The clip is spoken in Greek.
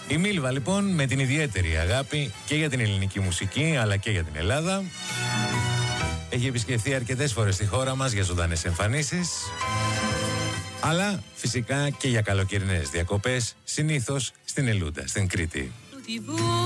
Η Μίλβα λοιπόν με την ιδιαίτερη αγάπη και για την ελληνική μουσική αλλά και για την Ελλάδα έχει επισκεφθεί αρκετές φορές στη χώρα μας για ζωντανές εμφανίσεις, αλλά φυσικά και για καλοκαιρινές διακοπές, συνήθως στην Ελούντα, στην Κρήτη.